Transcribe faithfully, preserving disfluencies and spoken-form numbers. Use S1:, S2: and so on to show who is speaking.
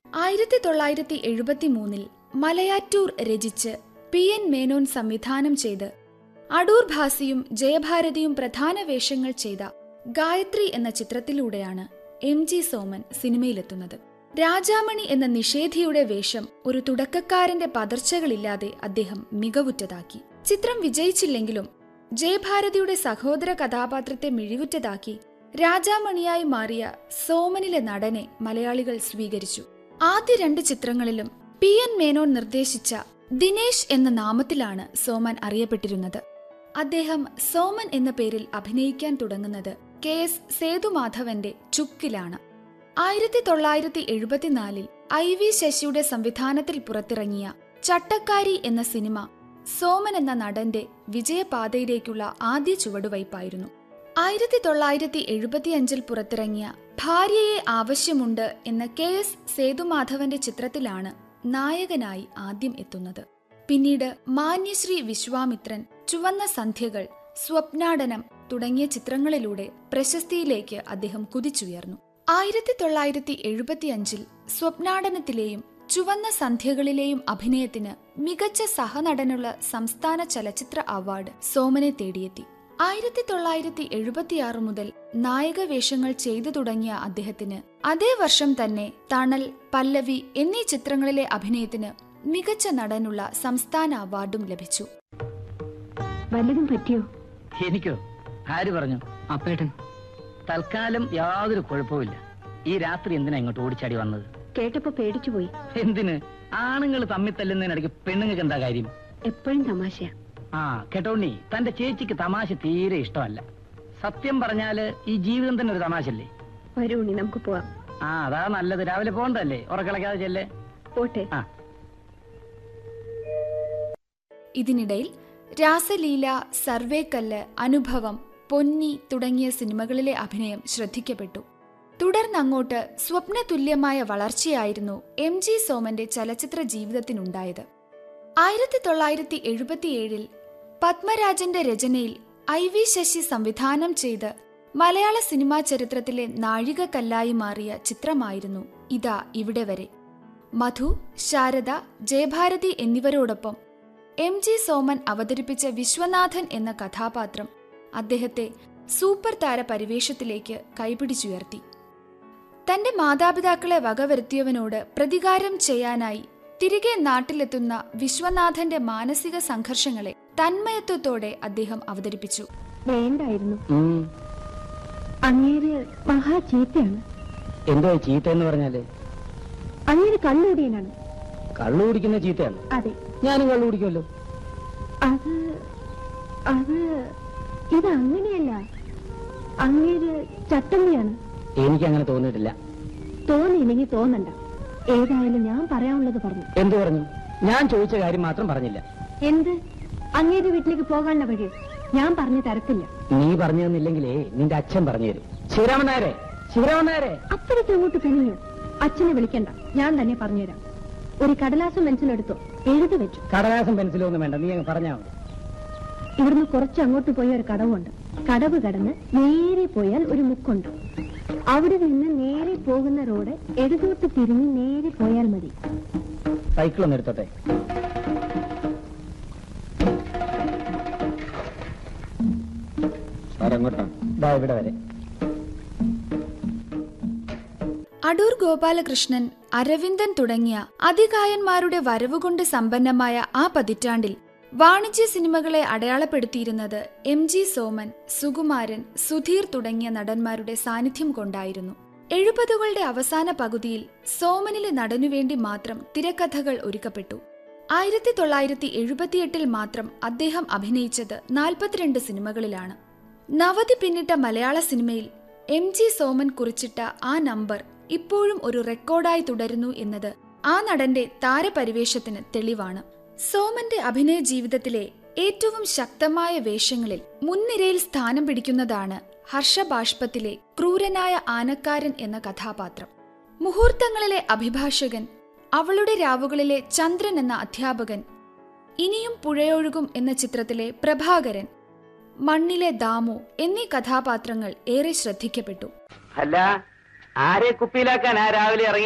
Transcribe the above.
S1: ആയിരത്തി തൊള്ളായിരത്തി എഴുപത്തി മൂന്നിൽ മലയാറ്റൂർ രചിച്ച് പി എൻ മേനോൻ സംവിധാനം ചെയ്ത് അടൂർ ഭാസിയും ജയഭാരതിയും പ്രധാന വേഷങ്ങൾ ചെയ്ത ഗായത്രി എന്ന ചിത്രത്തിലൂടെയാണ് എം ജി സോമൻ സിനിമയിലെത്തുന്നത്. രാജാമണി എന്ന നിഷേധിയുടെ വേഷം ഒരു തുടക്കക്കാരന്റെ പതർച്ചകളില്ലാതെ അദ്ദേഹം മികവുറ്റതാക്കി. ചിത്രം വിജയിച്ചില്ലെങ്കിലും ജയഭാരതിയുടെ സഹോദര കഥാപാത്രത്തെ മിഴിവുറ്റതാക്കി രാജാമണിയായി മാറിയ സോമനിലെ നടനെ മലയാളികൾ സ്വീകരിച്ചു. ആദ്യ രണ്ട് ചിത്രങ്ങളിലും പി എൻ മേനോൻ നിർദ്ദേശിച്ച ദിനേശ് എന്ന നാമത്തിലാണ് സോമൻ അറിയപ്പെട്ടിരുന്നത്. അദ്ദേഹം സോമൻ എന്ന പേരിൽ അഭിനയിക്കാൻ തുടങ്ങുന്നത് കെ എസ് സേതുമാധവന്റെ ചുക്കിലാണ്. ആയിരത്തി തൊള്ളായിരത്തി എഴുപത്തിനാലിൽ ഐ വി ശശിയുടെ സംവിധാനത്തിൽ പുറത്തിറങ്ങിയ ചട്ടക്കാരി എന്ന സിനിമ സോമൻ എന്ന നടന്റെ വിജയപാതയിലേക്കുള്ള ആദ്യ ചുവടുവയ്പായിരുന്നു. ആയിരത്തി തൊള്ളായിരത്തി എഴുപത്തിയഞ്ചിൽ പുറത്തിറങ്ങിയ ഭാര്യയെ ആവശ്യമുണ്ട് എന്ന കെ എസ് സേതുമാധവന്റെ ചിത്രത്തിലാണ് നായകനായി ആദ്യം എത്തുന്നത്. പിന്നീട് മാന്യശ്രീ വിശ്വാമിത്രൻ, ചുവന്ന സന്ധ്യകൾ, സ്വപ്നാടനം തുടങ്ങിയ ചിത്രങ്ങളിലൂടെ പ്രശസ്തിയിലേക്ക് അദ്ദേഹം കുതിച്ചുയർന്നു. ആയിരത്തി തൊള്ളായിരത്തി എഴുപത്തിയഞ്ചിൽ സ്വപ്നാടനത്തിലെയും ചുവന്ന സന്ധ്യകളിലെയും അഭിനയത്തിന് മികച്ച സഹനടനുള്ള സംസ്ഥാന ചലച്ചിത്ര അവാർഡ് സോമനെ തേടിയെത്തി. ആയിരത്തി തൊള്ളായിരത്തി എഴുപത്തിയാറ് മുതൽ നായക വേഷങ്ങൾ ചെയ്തു തുടങ്ങിയ അദ്ദേഹത്തിന് അതേ വർഷം തന്നെ തണൽ, പല്ലവി എന്നീ ചിത്രങ്ങളിലെ അഭിനയത്തിന് മികച്ച നടനുള്ള സംസ്ഥാന അവാർഡും ലഭിച്ചു.
S2: വല്ലതും പറ്റിയോ?
S3: എനിക്കോ? ആര് പറഞ്ഞു? അപ്പേട്ടൻ. തൽക്കാലം യാതൊരു കുഴപ്പമില്ല. ഈ രാത്രി എന്തിനാ ഇങ്ങോട്ട് ഓടിച്ചാടി വന്നത്?
S2: കേട്ടപ്പോ പേടിച്ചു പോയി.
S3: എന്തിന്? ആണുങ്ങൾ തമ്മിൽ തല്ലുന്നതിനിടയ്ക്ക് പെണ്ണുങ്ങൾക്ക് എന്താ കാര്യം?
S2: എപ്പോഴും തമാശയാ.
S3: ആ കേട്ടോണ്ണി, തന്റെ ചേച്ചിക്ക് തമാശ തീരെ ഇഷ്ടമല്ല. സത്യം പറഞ്ഞാല് ഈ ജീവിതം തന്നെ ഒരു തമാശല്ലേ?
S2: വരൂ ഉണ്ണി, നമുക്ക് പോവാം.
S3: ആ അതാ നല്ലത്. രാവിലെ പോകണ്ടല്ലേ? ഉറക്കളക്കാതെ ചെല്ലേ.
S2: പോട്ടെ.
S3: ആ
S1: ഇതിനിടയിൽ രാസലീല, സർവേക്കല്ല്, അനുഭവം, പൊന്നി തുടങ്ങിയ സിനിമകളിലെ അഭിനയം ശ്രദ്ധിക്കപ്പെട്ടു. തുടർന്നങ്ങോട്ട് സ്വപ്നതുല്യമായ വളർച്ചയായിരുന്നു എം ജി സോമന്റെ ചലച്ചിത്ര ജീവിതത്തിനുണ്ടായത്. ആയിരത്തി തൊള്ളായിരത്തി എഴുപത്തിയേഴിൽ പത്മരാജന്റെ രചനയിൽ ഐ വി ശശി സംവിധാനം ചെയ്ത് മലയാള സിനിമാ ചരിത്രത്തിലെ നാഴികക്കല്ലായി മാറിയ ചിത്രമായിരുന്നു ഇതാ ഇവിടെ വരെ. മധു, ശാരദ, ജയഭാരതി എന്നിവരോടൊപ്പം എം ജി സോമൻ അവതരിപ്പിച്ച വിശ്വനാഥൻ എന്ന കഥാപാത്രം അദ്ദേഹത്തെ സൂപ്പർ താര പരിവേഷത്തിലേക്ക് കൈപിടിച്ചുയർത്തി. തന്റെ മാതാപിതാക്കളെ വകവരുത്തിയവനോട് പ്രതികാരം ചെയ്യാനായി തിരികെ നാട്ടിലെത്തുന്ന വിശ്വനാഥന്റെ മാനസിക സംഘർഷങ്ങളെ തന്മയത്വത്തോടെ അദ്ദേഹം അവതരിപ്പിച്ചു.
S2: വേണ്ടായിരുന്നു. അങ്ങേര് മഹാ ചീത്തയാണ്.
S3: എന്തോ ചീത്ത എന്ന് പറഞ്ഞാല്?
S2: അങ്ങേര് കള്ളുകൂടിയനാണ്.
S3: കള്ളു കുടിക്കുന്ന ചീത്തയാണ്?
S2: അതെ,
S3: ഞാനും കള്ളു കുടിക്കുമല്ലോ.
S2: അത് അത് ഇത് അങ്ങനെയല്ല. അങ്ങേര് ചട്ടമ്പിയാണ്.
S3: എനിക്കങ്ങനെ തോന്നിയിട്ടില്ല.
S2: തോന്നിയില്ലെങ്കിൽ തോന്നണ്ട. ഏതായാലും ഞാൻ പറയാനുള്ളത് പറഞ്ഞു.
S3: എന്തു പറഞ്ഞു? ഞാൻ ചോദിച്ച കാര്യം മാത്രം പറഞ്ഞില്ല.
S2: എന്ത്? അങ്ങേര് വീട്ടിലേക്ക് പോകാനുള്ള വഴി ഞാൻ പറഞ്ഞു തരത്തില്ല.
S3: നീ പറഞ്ഞു തന്നില്ലെങ്കിലേ നിന്റെ അച്ഛൻ പറഞ്ഞു തരും. ശിവരാമൻ നായരെ, ശിവരാമൻ നായരെ.
S2: അപ്പോഴത്തെ അങ്ങോട്ട് തനിയോ? അച്ഛനെ വിളിക്കണ്ട, ഞാൻ തന്നെ പറഞ്ഞുതരാം. ഒരു കടലാസും പെൻസിലെടുത്തോ, എഴുതി വെച്ചു.
S3: കടലാസും പെൻസിലും ഒന്നും വേണ്ട, നീ അങ്ങ് പറഞ്ഞാ മതി.
S2: ഇവിടുന്ന് കുറച്ച് അങ്ങോട്ട് പോയ ഒരു കടവുണ്ട്. കടവ് കടന്ന് നേരെ പോയാൽ ഒരു മുക്കുണ്ട്. അവിടെ നിന്ന് നേരെ പോകുന്ന റോഡ് എഴുതോട്ട് തിരിഞ്ഞ് നേരെ പോയാൽ മതി.
S3: സൈക്കിൾ ഒന്ന് എടുത്തോട്ടെ. ഇവിടെ വരെ.
S1: അടൂർ ഗോപാലകൃഷ്ണൻ, അരവിന്ദൻ തുടങ്ങിയ അതികായന്മാരുടെ വരവുകൊണ്ട് സമ്പന്നമായ ആ പതിറ്റാണ്ടിൽ വാണിജ്യ സിനിമകളെ അടയാളപ്പെടുത്തിയിരുന്നത് എം ജി സോമൻ, സുകുമാരൻ, സുധീർ തുടങ്ങിയ നടന്മാരുടെ സാന്നിധ്യം കൊണ്ടായിരുന്നു. എഴുപതുകളുടെ അവസാന പകുതിയിൽ സോമനിലെ നടനുവേണ്ടി മാത്രം തിരക്കഥകൾ ഒരുക്കപ്പെട്ടു. ആയിരത്തി തൊള്ളായിരത്തി എഴുപത്തിയെട്ടിൽ മാത്രം അദ്ദേഹം അഭിനയിച്ചത് നാൽപ്പത്തിരണ്ട് സിനിമകളിലാണ്. നവതി പിന്നിട്ട മലയാള സിനിമയിൽ എം ജി സോമൻ കുറിച്ചിട്ട ആ നമ്പർ ഇപ്പോഴും ഒരു റെക്കോർഡായി തുടരുന്നു എന്നത് ആ നടന്റെ താരപരിവേഷത്തിന് തെളിവാണ്. സോമന്റെ അഭിനയ ജീവിതത്തിലെ ഏറ്റവും ശക്തമായ വേഷങ്ങളിൽ മുൻനിരയിൽ സ്ഥാനം പിടിക്കുന്നതാണ് ഹർഷബാഷ്പത്തിലെ ക്രൂരനായ ആനക്കാരൻ എന്ന കഥാപാത്രം. മുഹൂർത്തങ്ങളിലെ അഭിഭാഷകൻ, അവളുടെ രാവുകളിലെ ചന്ദ്രൻ എന്ന അധ്യാപകൻ, ഇനിയും പുഴയൊഴുകും എന്ന ചിത്രത്തിലെ പ്രഭാകരൻ, മണ്ണിലെ ദാമു എന്നീ കഥാപാത്രങ്ങൾ ഏറെ ശ്രദ്ധിക്കപ്പെട്ടു.
S3: അല്ല, ആരെ കുപ്പിയിലാക്കാൻ ആ രാവിലെ ഇറങ്ങി